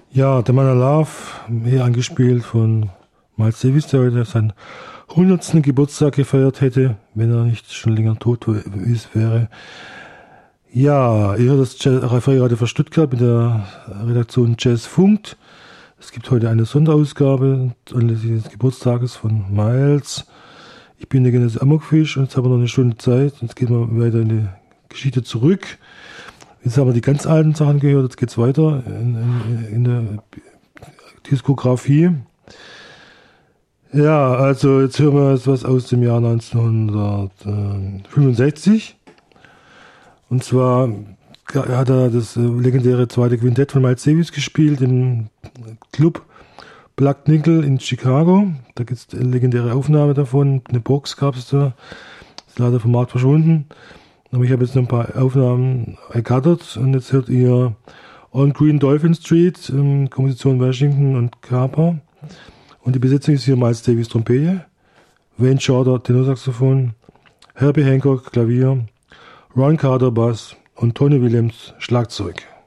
Ja, The Man I Love, hier angespielt von Miles Davis, der heute seinen 100. Geburtstag gefeiert hätte, wenn er nicht schon länger tot wäre. Ja, ihr hört das Referat von Stuttgart mit der Redaktion Jazz Funkt. Es gibt heute eine Sonderausgabe anlässlich des Geburtstages von Miles. Ich bin der Genesis Amokfisch und jetzt haben wir noch eine Stunde Zeit. Jetzt gehen wir weiter in die Geschichte zurück. Jetzt haben wir die ganz alten Sachen gehört, jetzt geht's weiter in der Diskografie. Ja, also jetzt hören wir was aus dem Jahr 1965. Und zwar hat er das legendäre zweite Quintett von Miles Davis gespielt im Club Black Nickel in Chicago. Da gibt es eine legendäre Aufnahme davon. Eine Box gab es da. Ist leider vom Markt verschwunden. Aber ich habe jetzt noch ein paar Aufnahmen ergattert und jetzt hört ihr On Green Dolphin Street, Komposition Washington und Carper. Und die Besetzung ist hier Miles Davis Trompete, Wayne Shorter Tenorsaxophon, Herbie Hancock Klavier, Ron Carter Bass und Tony Williams Schlagzeug.